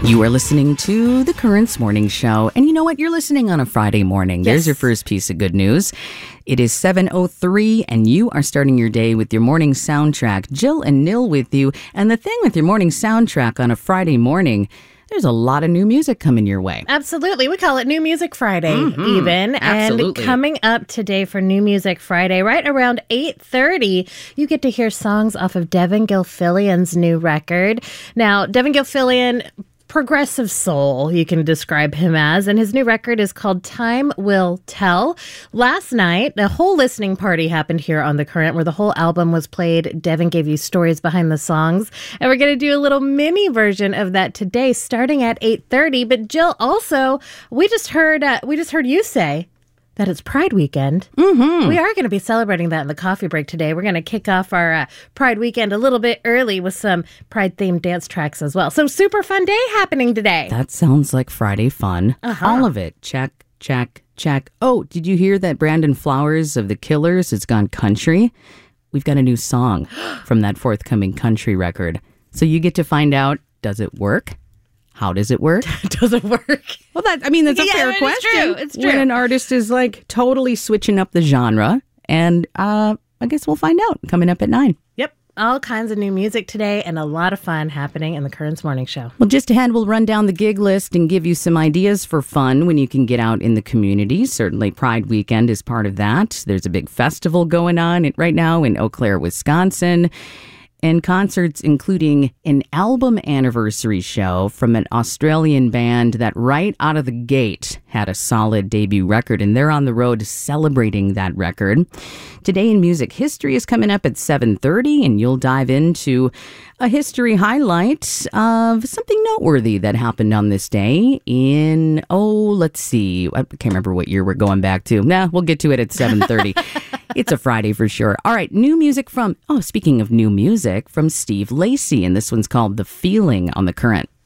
You are listening to the Currents Morning Show. And you know what? You're listening on a Friday morning. There's your first piece of good news. It is 7:03 and you are starting your day with your morning soundtrack. Jill and Nil with you. And the thing with your morning soundtrack on a Friday morning, there's a lot of new music coming your way. Absolutely. We call it New Music Friday, even. Absolutely. And coming up today for New Music Friday, right around 8:30, you get to hear songs off of Devin Gilfillian's new record. Now, Devin Gilfillian, progressive soul, you can describe him as, and his new record is called Time Will Tell. Last night, a whole listening party happened here on The Current where the whole album was played. Devin gave you stories behind the songs, and we're going to do a little mini version of that today starting at 8:30. But Jill, also, we just heard you say that it's Pride Weekend. Mm-hmm. We are going to be celebrating that in the coffee break today. We're going to kick off our Pride Weekend a little bit early with some Pride-themed dance tracks as well. So super fun day happening today. That sounds like Friday fun. All of it. Check, check, check. Oh, did you hear that Brandon Flowers of The Killers has gone country? We've got a new song from that forthcoming country record. So you get to find out, does it work? How does it work? Does it work? Well, that's a fair question. It's true. When an artist is like totally switching up the genre. And I guess we'll find out coming up at 9. Yep. All kinds of new music today and a lot of fun happening in the Currents Morning Show. Well, just ahead, we'll run down the gig list and give you some ideas for fun when you can get out in the community. Certainly Pride Weekend is part of that. There's a big festival going on right now in Eau Claire, Wisconsin. And concerts including an album anniversary show from an Australian band that right out of the gate had a solid debut record, and they're on the road celebrating that record. Today in Music History is coming up at 7:30, and you'll dive into a history highlight of something noteworthy that happened on this day in, let's see, I can't remember what year we're going back to. We'll get to it at 7:30. It's a Friday for sure. All right, new music speaking of new music, from Steve Lacy, and this one's called The Feeling on The Current.